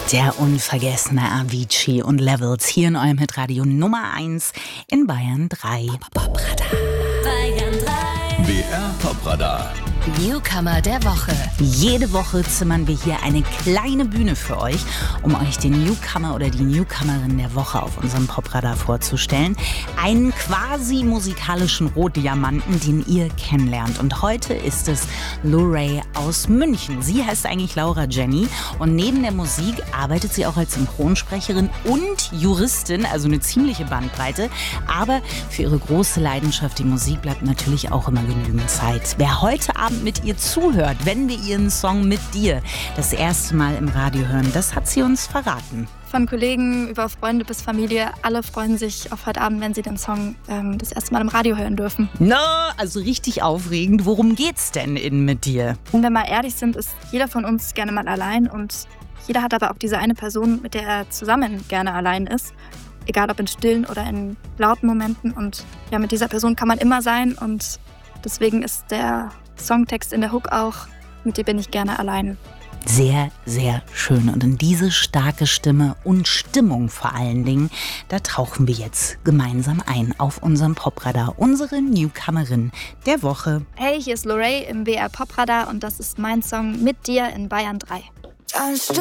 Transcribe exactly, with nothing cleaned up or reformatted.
Der unvergessene Avicii und Levels hier in eurem Hitradio Nummer eins in Bayern drei. Bayern drei. B R Popradar. Newcomer der Woche. Jede Woche zimmern wir hier eine kleine Bühne für euch, um euch den Newcomer oder die Newcomerin der Woche auf unserem Popradar vorzustellen. Einen quasi musikalischen Rohdiamanten, den ihr kennenlernt. Und heute ist es Lorray aus München. Sie heißt eigentlich Laura Jenny und neben der Musik arbeitet sie auch als Synchronsprecherin und Juristin, also eine ziemliche Bandbreite. Aber für ihre große Leidenschaft, die Musik, bleibt natürlich auch immer genügend Zeit. Wer heute Abend mit ihr zuhört, wenn wir ihren Song Mit dir das erste Mal im Radio hören, das hat sie uns verraten. Von Kollegen über Freunde bis Familie, alle freuen sich auf heute Abend, wenn sie den Song ähm, das erste Mal im Radio hören dürfen. Na, also richtig aufregend. Worum geht's denn in Mit dir? Und wenn wir ehrlich sind, ist jeder von uns gerne mal allein und jeder hat aber auch diese eine Person, mit der er zusammen gerne allein ist. Egal ob in stillen oder in lauten Momenten. Und ja, mit dieser Person kann man immer sein und deswegen ist der Songtext in der Hook auch, mit dir bin ich gerne allein. Sehr, sehr schön. Und in diese starke Stimme und Stimmung vor allen Dingen, da tauchen wir jetzt gemeinsam ein auf unserem Popradar. Unsere Newcomerin der Woche. Hey, hier ist Lorray im B R Popradar und das ist mein Song Mit dir in Bayern drei. Dann